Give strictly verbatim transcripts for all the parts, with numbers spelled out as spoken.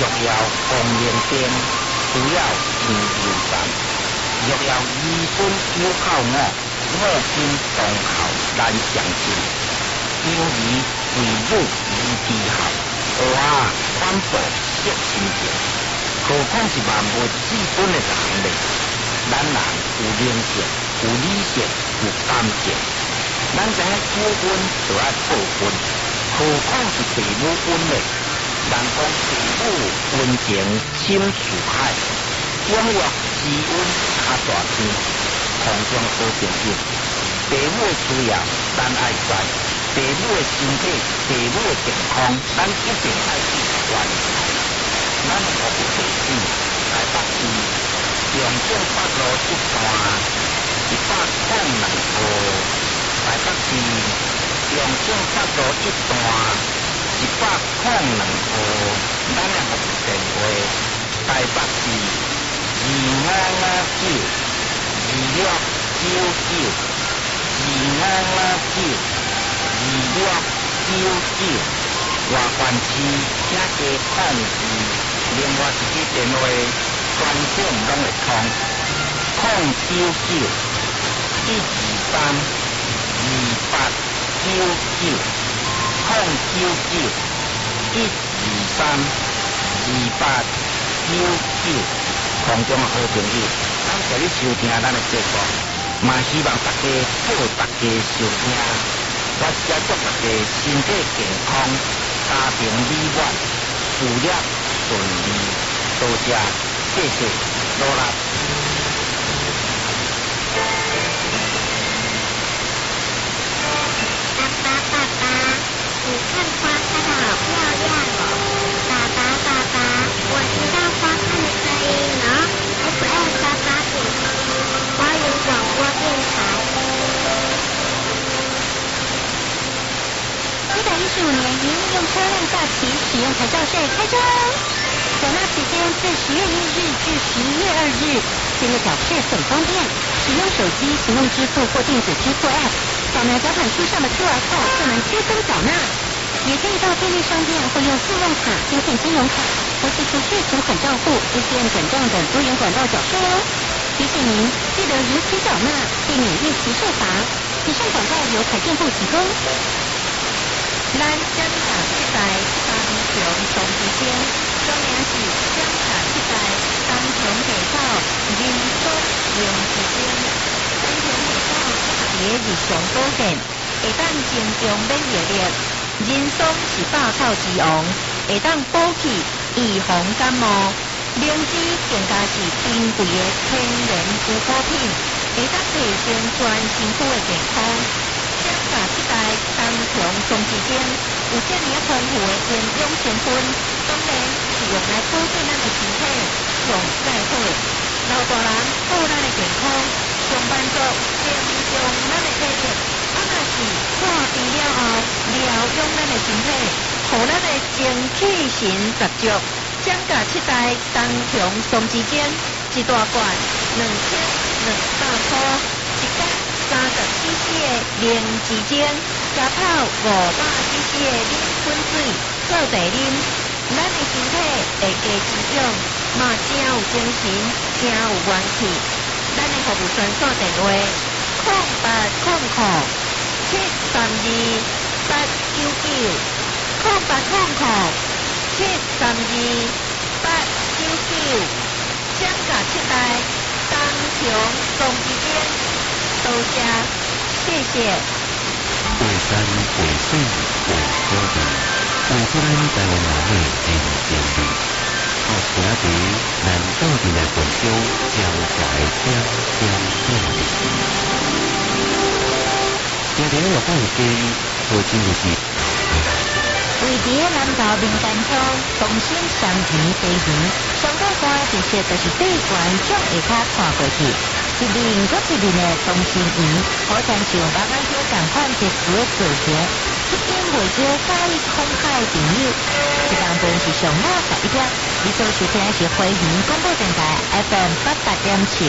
若要红莲灯，需要真油站。若要医孙有靠我，我今当后难相信。因而为汝而之后，哇，反驳失亲情。何况是万物至本的人呢？咱人有灵性，有理性，有感情。咱知影救恩就要报恩，何况是父母恩呢？人讲父母恩情深似海，永远知恩较大天。空中好朋友，父母的需要咱爱知，父母的身体、父母的健康，咱一定爱去关心。咱服务地址台北市中正北路一段一百零两号，台北市中正北路一段一百零两号，咱的服务电话台北市二五五九二六九九二五五九二六九九，外县市请加控制。另外一支电话，专线拢会通，零九九一二三二八九九，零九九一二三二八九九。空中的好朋友，感谢你收听咱的节目，嘛希望大家好，大家收听，我也祝大家身体健康，家庭美满，事业顺利，多谢，谢谢，努力。 爸爸，爸爸，你看花开得好漂亮哦！爸爸，爸爸，我知道花开的声音呢。F M 八八点七，花莲广播电台。 一百一十五年营运用车辆假期使用牌照税开张。缴纳期间自十月一日至十一月二日，这个缴税很方便，使用手机行动支付或电子支付 App， 扫描缴款书上的 Q R code 就能轻松缴纳。也可以到便利商店或用信用卡、芯片金融卡，或是储蓄存款账户、A T M 转账等多元管道缴税哦。提醒您，记得如期缴纳，避免逾期受罚。以上广告由财政部提供。咱将卡七代三重双之间，中名是将卡七代三重地道人松用之间，三重地道大爷日常保健，会当增强免疫力。人松是百草之王，会当补气预防感冒。灵芝更加是珍贵的天然护肤品，会当提升全身躯的健康。将卡七代三重双之间有这么丰富的营养成分，当然是用来保健咱的身体，上最好。老大人保咱的健康，上班族增强咱的体力，啊若是看病了后疗养咱的身体，互咱的精气神十足。将卡七代三重双之间一大罐两千两百块，一罐三十 C C 的灵芝精，加泡五百 C C 的冷滚水做茶啉，咱的身体会加滋养，嘛真有精神，真有元气。咱的服务专线电话：零八零零七三二八九九，零八零零七三二八九九，将卡七代三重双之间，多谢，谢谢。 过山过水过土地，为出咱台湾人的真经历。好兄弟，咱到底来分享精彩点点点滴。今天有放心，我真的是。 位伫南投民间乡东兴双园地园，上高山其实就是对悬从下骹看过去，一面搁一面的东兴园，好像像马鞍山同款特殊的造型，一点袂少介意空海朋友。这当中是上午十一点，你所收听的是花莲广播电台 F M 八八点七。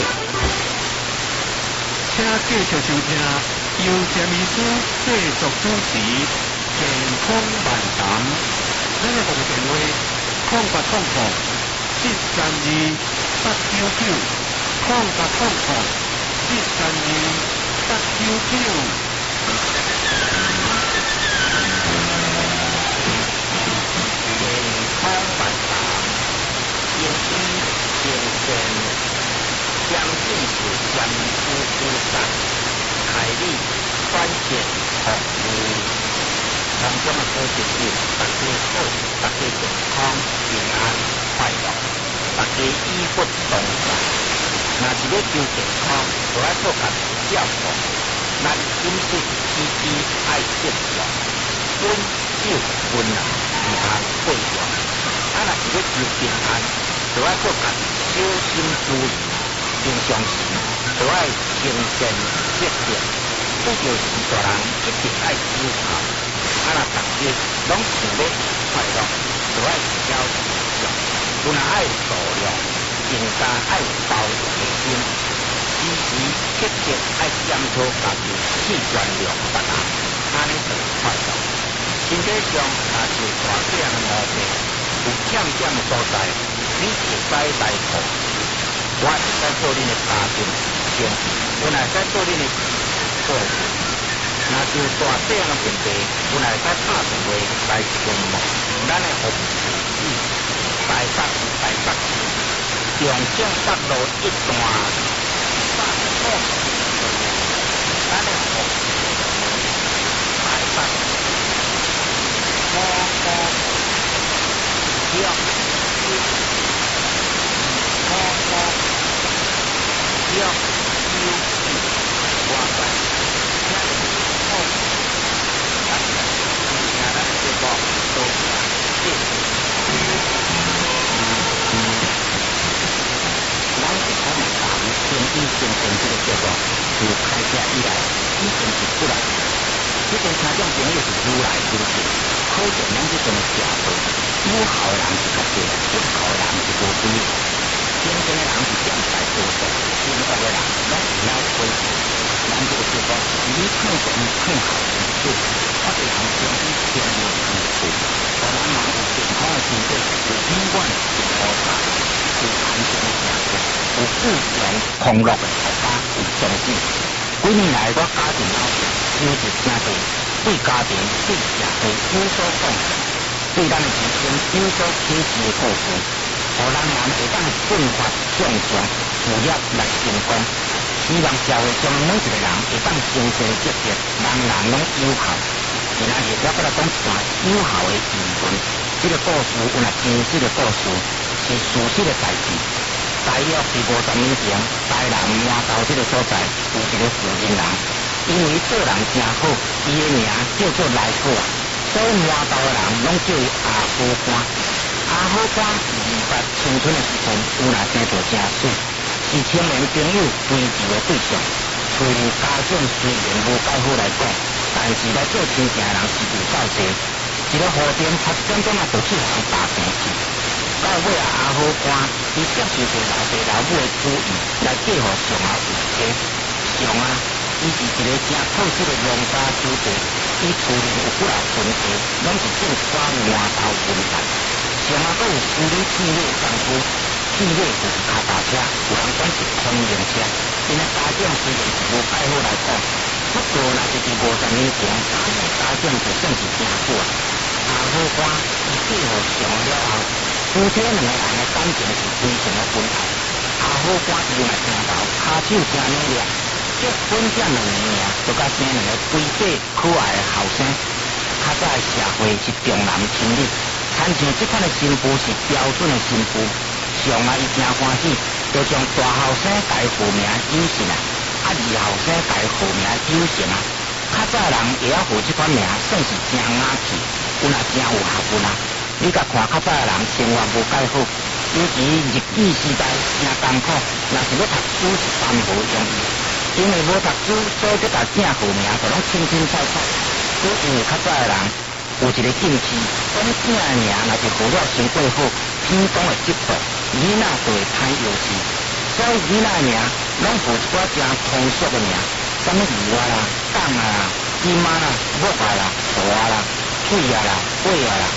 请继续收听由詹医师制作主持。健康漫谈，咱的服务电话：零空八空空，七三二八九九，空八空空，七三二八九九。 空万达，天地天仙，将进士将夫夫散，凯利专线服务。当中的歌曲是大家好，大家健康平安快乐，大家医不动财。若是要求健康，就要做家己照顾。咱饮食起居爱适量，温酒温啊，唔通过量。啊，若是要求平安，就要做家己小心注意。平常时就要清闲节约，这就是大人一定爱思考。啊，若大家拢想要快乐，就要挑自强，有若爱度量，更加爱包容的心。时时刻刻爱检讨家己去原谅别人，安尼就快乐。身体上若是大小的毛病，有欠欠的所在，你会使来补。我会使做恁的家庭兄弟，我会使做恁的父母。若是有大小的问题，我会使打电话来询问咱的服务处台北台北市中正北路一段。咱的服务，台北高高要高高要要我在听好，咱听咱的节目都谢谢。咱是台湾大陆天地先生这个节目，自开设以来，已经是出来。这种听众朋友是愈来愈多，可见咱这种社会，有好的人是较多，不好的人是无几个。真正的人是点在多数，真实的人拢是了亏损。咱这个节目是以抗争抗好为主，我对人生以天命为主，让咱人有健康的身体，有永远有好茶。有安全的社会，有富强康乐的国家为宗旨。几年来，我家庭老小收入真多，对家庭、对社会有所贡献，对咱的人生有所启示的故事，互人人会当奋发向上，事业来成功。希望社会上每一个人会当生生积极，人人拢友好。今仔日我搁来讲一段友好的语文，这个故事有若真实的故事。是事实的代志。大约是五十年前，台南麻豆这个所在有一个富人人，因为做人真好，伊的名叫做来福，所以麻豆的人拢叫伊阿好官。阿好官是二八青春的时阵，有若生做真水，是青年朋友追求的对象。虽然家境虽然无介好来讲，但是来做亲戚的人是有够多。一个雨天差一点钟啊，就去人打平去。到尾啊，阿好官伊接受着老爸老母的主意，来嫁予上啊有家。上啊，伊是一个真透彻的农家子弟，伊厝里有几老分家，拢是种山麻豆文旦。上啊，阁有夫女四尾丈夫，四尾就是脚踏车，有人讲是通用车。因的家境虽然是无介好来讲，不过若是伫五十年前，咱的家境就算是真好啊。阿好官伊嫁予上了后，夫妻两个人的感情是非常的温厚。阿好官伊若听到骹手真努力，结婚这两年尔，就甲生两个规矩可爱的后生。较早的社会是重男轻女，参像这款的新妇是标准的新妇。上啊，伊真欢喜，就将大后生改户名友信啊，啊二后生改户名友信啊。较早人会晓号这款名，算是真雅气，有若真有学问啊。你甲看较早的人生活无介好，尤其日记时代真艰苦，若是要读书是真无容易。因为无读书，所以要甲正户名就拢清清楚楚。所以因为较早的人有一个禁忌，讲正的名若是号了伤过好，天公会嫉妒，囡仔就会歹幼稚。所以囡仔的名拢有一寡真通俗的名，什么鱼啊啦、蛋啊啦、金啊啦、木啊啦、蛇啊啦、水啊啦、尾啊啦。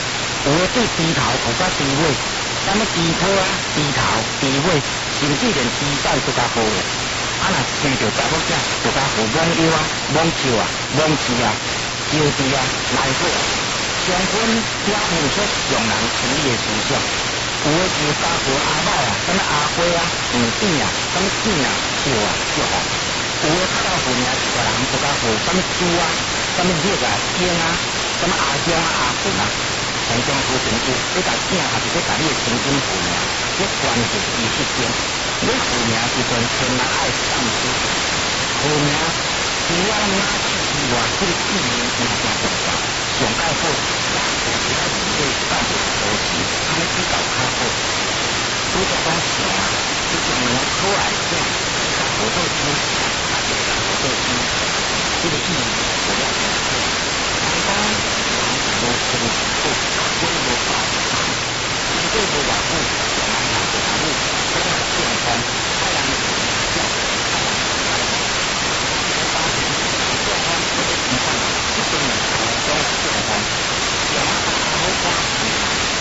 有诶对猪头有甲猪尾，什么猪头啊、猪头、猪尾，甚至连猪仔都较好诶。啊，若生着查某囝，就较好罔腰啊、罔手啊、罔翅啊、腰肢啊、来火啊。相分也付出上人生理诶思想。有诶就家父阿某啊，什么阿花啊、黄ጤ啊、什么ጤ啊、笑啊、笑啊。有诶较老父命一个人就较好，什么猪啊、什么肉啊、鹰啊、什么阿香啊、阿凤啊。常常好成有，你甲囝还是你甲你诶亲生父命，你关系伊一边。你父命时阵千万爱上书，父命除了马齿之外，这个意义真正重要。上较好，有时爱自己教育多时，安尼比较较好。拄则讲啥，这种人可爱囝，较好做亲。